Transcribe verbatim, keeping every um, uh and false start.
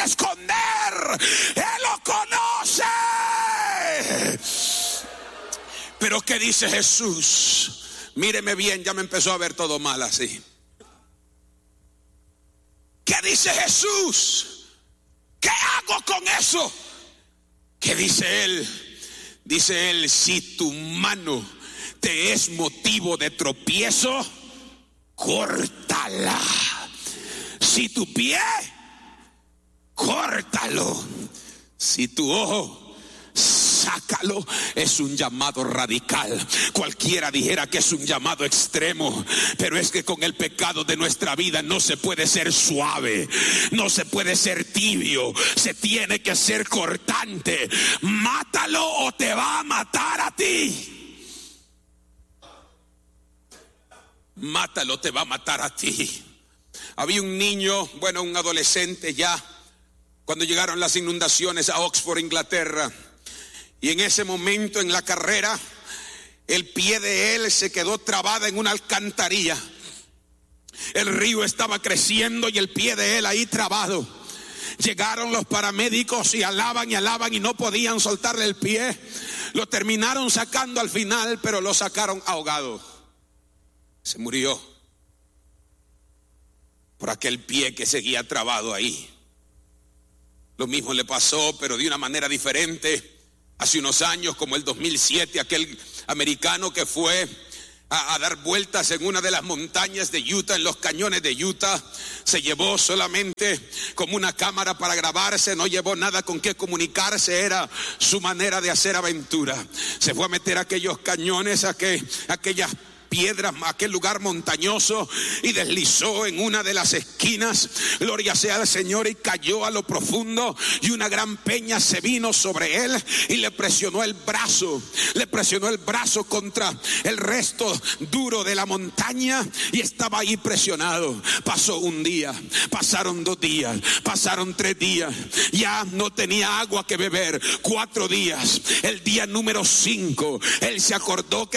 esconder. Él lo conoce. Pero ¿qué dice Jesús? Míreme bien, ya me empezó a ver todo mal así. ¿Qué dice Jesús? ¿Qué hago con eso? ¿Qué dice él? Dice él, si tu mano te es motivo de tropiezo, córtala. Si tu pie, córtalo. Si tu ojo, sácalo. Es un llamado radical. Cualquiera dijera que es un llamado extremo, pero es que con el pecado de nuestra vida no se puede ser suave, no se puede ser tibio, se tiene que ser cortante. Mátalo o te va a matar a ti. Mátalo, te va a matar a ti. Había un niño, bueno, un adolescente ya, cuando llegaron las inundaciones a Oxford, Inglaterra. Y en ese momento en la carrera, el pie de él se quedó trabada en una alcantarilla. El río estaba creciendo y el pie de él ahí trabado. Llegaron los paramédicos y alaban y alaban y no podían soltarle el pie. Lo terminaron sacando al final, pero lo sacaron ahogado. Se murió por aquel pie que seguía trabado ahí. Lo mismo le pasó, pero de una manera diferente. Hace unos años, como el dos mil siete, aquel americano que fue a, a dar vueltas en una de las montañas de Utah, en los cañones de Utah, se llevó solamente como una cámara para grabarse, no llevó nada con qué comunicarse, era su manera de hacer aventura. Se fue a meter a aquellos cañones, a que, aquellas piedras, aquel lugar montañoso, y deslizó en una de las esquinas, gloria sea al Señor, y cayó a lo profundo, y una gran peña se vino sobre él y le presionó el brazo, le presionó el brazo contra el resto duro de la montaña, y estaba ahí presionado. Pasó un día, pasaron dos días, pasaron tres días, ya no tenía agua que beber. Cuatro días, el día número cinco, él se acordó que